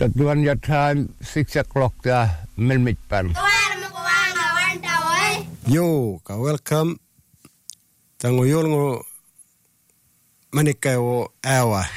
Satuan time 6 o'clock melmitpan. Yo, ka welcome. Tango yolngo manikay o awa.